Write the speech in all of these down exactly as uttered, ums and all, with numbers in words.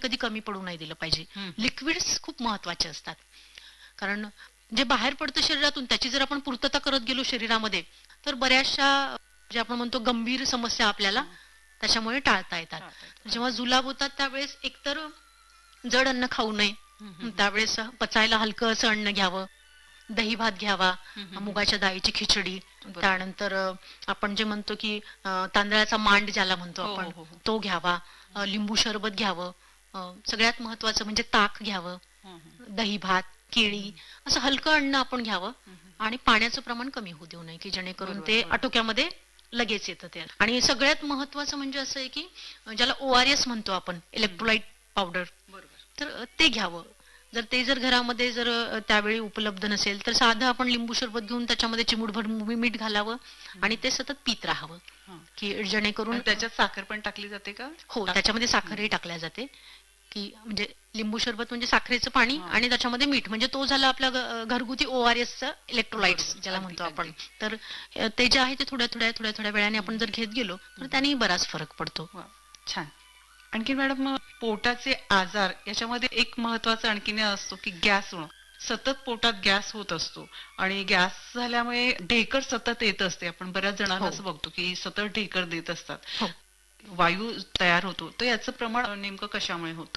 कधी कमी पडू नाही दिलं पाहिजे. हं. लिक्विड्स खूप महत्वाचे असतात, कारण जे बाहेर पडतं शरीरातून त्याची जर आपण पूर्तता करत गेलो शरीरामध्ये, तर बऱ्याचशा जे आपण म्हणतो गंभीर समस्या आपल्याला हां. त्याच्यामुळे टाळता येतात. टाळता येतं. जेव्हा जुलाब होतात त्यावेळेस एकतर जड अन्न खाऊ नये, हं, हं, हं. त्यावेळेस पचायला हलकं असं अन्न घ्यावं, दही भात घ्यावा, हं, हं, हं. मुगाच्या डाळीची खिचडी, बरोबर. त्यानंतर अ, आपण जे म्हणतो की अ, तांदळाचा मांड ज्याला म्हणतो हो, आपण, हो, हो, हो. तो घ्यावा, अ, लिंबू सरबत घ्यावं, अ, सगळ्यात महत्वाचं म्हणजे ताक घ्यावं, हं, हं. दही भात, केळी, असं हलकं अन्न आपण घ्यावं. हं, हं. आणि पाण्याचं प्रमाण कमी होऊ देऊ नये, की जेणेकरून बरोबर, ते बरोबर. आटोक्यामध्ये लगेच येतं ते. आणि सगळ्यात महत्वाचं म्हणजे असं आहे की ज्याला ओ आर एस म्हणतो आपण, इलेक्ट्रोलाइट पावडर, बरोबर. तर अ, ते घ्यावं. जर ते जर घरामध्ये जर अ, त्यावेळी उपलब्ध नसेल तर साधं आपण लिंबू सरबत घेऊन त्याच्यामध्ये चिमूटभर मी- मीठ घालावं आणि ते सतत पित राहावं, हां. की जेणेकरून आणि त्याच्यात साखर पण टाकली जाते का? हो, टाक त्याच्यामध्ये हं. साखरही टाकल्या जाते, की म्हणजे लिंबू सरबत म्हणजे साखरेचं पाणी हां. आणि त्याच्यामध्ये मीठ, म्हणजे तो झाला आपला घ- घरगुती ओ आर एसचा इलेक्ट्रोलाइट्स बरोबर. ज्याला अगदी, म्हणतो आपण. अगदी. तर अ, ते जे आहे ते थोड्या थोड्या थोड्या थोड्या वेळाने आपण हं, जर घेत गेलो तर हं. त्यानेही बराच फरक पडतो. वाह! छान. आणखी मॅडम मग पोटाचे आजार याच्यामध्ये एक महत्वाचा आणखीन असतो की गॅस होणं. सतत पोटात गॅस होत असतो आणि गॅस झाल्यामुळे ढेकर सतत येत असते. आपण बऱ्याच जणांना हो असं बघतो की सतत ढेकर देत असतात. हो. वायू तयार होतो. तर याचं प्रमाण नेमकं कशामुळे होतं?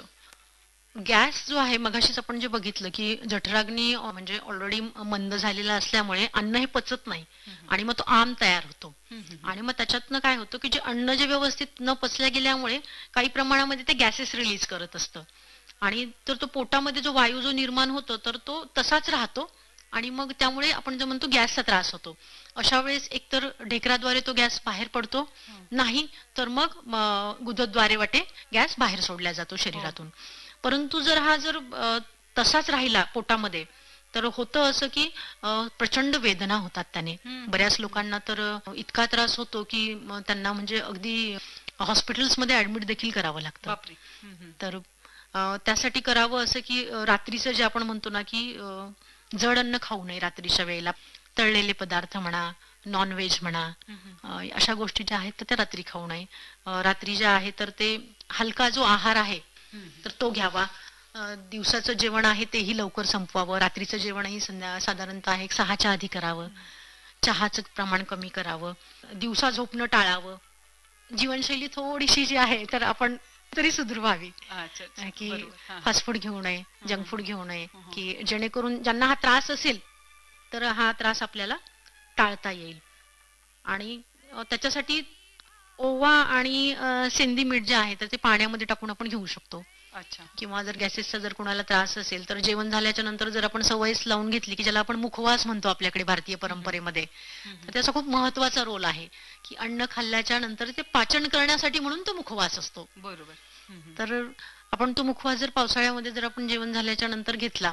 गॅस जो आहे, मगाशीच आपण जे बघितलं की जठराग्नी अ, म्हणजे ऑलरेडी मंद झालेला असल्यामुळे अन्न हे पचत नाही हं, हं. आणि मग तो आम तयार होतो. हं, हं, हं. आणि मग त्याच्यातनं काय होतं की जे अन्न जे व्यवस्थित न पचल्या गेल्यामुळे काही प्रमाणामध्ये ते गॅसेस रिलीज करत असतं आणि तर तो पोटामध्ये जो वायू जो निर्माण होतो तर तो तसाच राहतो आणि मग त्यामुळे आपण जो म्हणतो गॅसचा त्रास होतो. अशा वेळेस एकतर ढेकराद्वारे तो गॅस बाहेर पडतो, हं. नाही तर मग म, गुदद्वारे वाटे गॅस बाहेर सोडला जातो हो. शरीरातून. परंतु जर हा जर अ, तसाच राहिला पोटामध्ये तर होतं असं की अ, प्रचंड वेदना होतात त्याने. हं, हं, बऱ्याच हं. लोकांना तर अ, इतका त्रास होतो की म, त्यांना म्हणजे अगदी हॉस्पिटल्समध्ये ऍडमिट देखील करावं लागतं. बापरे. हं, हं. तर अ, त्यासाठी करावं असं की अ, रात्रीचं जे आपण म्हणतो ना की अ, जड अन्न खाऊ नये रात्रीच्या वेळेला. तळलेले पदार्थ म्हणा, नॉनव्हेज म्हणा, हं, हं. अ, अशा गोष्टी ज्या आहेत तर त्या रात्री खाऊ नये. अ, रात्री ज्या आहे तर ते हलका जो आहार आहे हं, हं. तर तो घ्यावा. अ, दिवसाचं जेवण आहे तेही लवकर संपवावं. रात्रीचं जेवणही संध्या साधारणतः एक सहाच्या आधी करावं. चहाचं प्रमाण कमी करावं. दिवसा झोपणं टाळावं. जीवनशैली थोडीशी जी आहे तर आपण तरी सुधारावी, अच्छा, अच्छा. की बरोबर. हां, हां. फास्ट फूड घेऊ नये, हं, जंक हं. फूड घेऊ नये, हं, हं. की जेणेकरून ज्यांना हा त्रास असेल तर हा त्रास आपल्याला टाळता येईल. आणि अ, त्याच्यासाठी ओवा आणि अ, सेंदी मीठ जे आहे तर ते पाण्यामध्ये टाकून आपण घेऊ शकतो. अच्छा. किंवा जर गॅसेसचा जर कोणाला त्रास असेल तर जेवण झाल्याच्या नंतर जर आपण सवयच लावून घेतली, की ज्याला आपण मुखवास म्हणतो आपल्याकडे भारतीय हं, हं. परंपरेमध्ये, हं, तर हं. त्याचा खूप महत्वाचा रोल आहे, की अन्न खाल्ल्याच्या नंतर ते पाचन करण्यासाठी म्हणून तो मुखवास असतो. बरोबर. हं, हं. तर आपण तो मुखवास जर पावसाळ्यामध्ये जर आपण जेवण झाल्याच्या नंतर घेतला,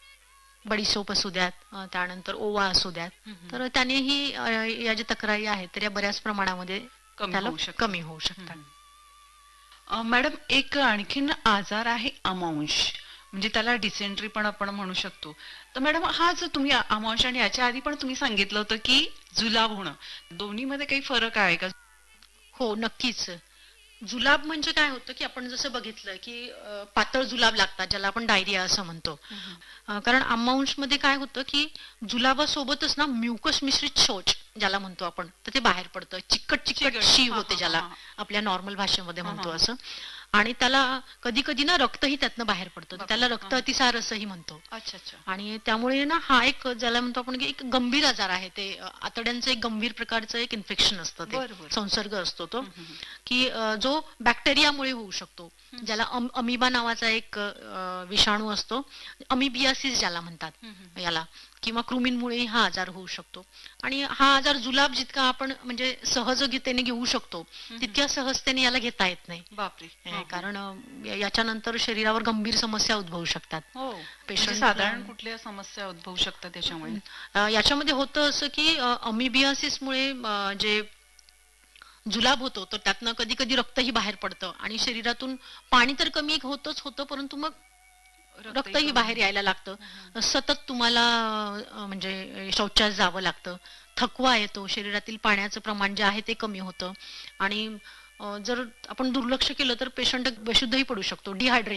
बडीशोप असू द्यात, अ, त्यानंतर ओवा असू द्यात, हं, हं. तर त्यानेही अ, या ज्या तक्रारी आहेत तर या बऱ्याच प्रमाणामध्ये कमी त्याला होऊ शकतं. कमी होऊ हं, शकतात. हं. अ, मॅडम एक आणखीन आजार आहे अमांश, म्हणजे त्याला डिसेंट्री पण आपण म्हणू शकतो. तर मॅडम हा जो तुम्ही अ- अमांश आणि याच्या आधी पण तुम्ही सांगितलं होतं की जुलाब होणं, दोन्हीमध्ये काही फरक आहे का? हो, नक्कीच. जुलाब म्हणजे काय होतं, की आपण जसं बघितलं, की अ, पातळ जुलाब लागतात, ज्याला आपण डायरिया असं म्हणतो. हं, हं. अ, कारण आमांशमध्ये काय होतं, की जुलाबासोबतच ना म्युकस मिश्रित शौच ज्याला म्हणतो आपण, तर ते बाहेर पडतं. चिकट चिकट चिकट. शी हां, होते हां, हां, ज्याला हां. आपल्या नॉर्मल भाषेमध्ये हां, हां, म्हणतो हां. असं. आणि त्याला कधी कधी ना रक्तही त्यातनं बाहेर पडतं. तर बापरे. त्याला हां, रक्त हां. अतिसार असंही म्हणतो. अच्छा, अच्छा. आणि त्यामुळे ना हा एक ज्याला म्हणतो आपण की एक गंभीर आजार आहे. ते अ, आतड्यांचं एक गंभीर प्रकारचं एक इन्फेक्शन असतं, ते बरं, बरं. संसर्ग असतो तो, हं, हं, हं. की अ, जो बॅक्टेरियामुळे होऊ शकतो. हं. ज्याला अम, अमिबा नावाचा एक अ, विषाणू असतो, अमिबियासिस ज्याला म्हणतात हं, हं, हं. याला, किंवा कृमींमुळेही हा आजार होऊ शकतो. आणि हा आजार जुलाब जितका आपण म्हणजे सहजगीतेने घेऊ शकतो हं, हं. तितक्या सहजतेने याला घेता येत नाही. बापरे. अ, हां, हां. कारण अ, या- याच्यानंतर शरीरावर गंभीर समस्या उद्भवू शकतात. हो, म्हणजे पेशंटला साधारण कुठल्या समस्या उद्भवू शकतात त्याच्यामुळे? अ, याच्यामध्ये होतं असं की अ, अमिबियासिसमुळे अ, जे जुलाब होतो तर त्यातनं कधी कधी रक्तही बाहेर पडतं आणि शरीरातून पाणी तर कमी होतच होतं, परंतु मग रक्तही रक्तही कमी बाहेर होतं. यायला लागतं. हं, हं. सतत तुम्हाला अ, म्हणजे शौचास जावं लागतं. थकवा येतो, शरीरातील पाण्याचं प्रमाण जे आहे ते कमी होतं. आणि अ, जर आपण दुर्लक्ष केलं तर पेशंट बेशुद्धही पडू शकतो, डिहायड्रेशन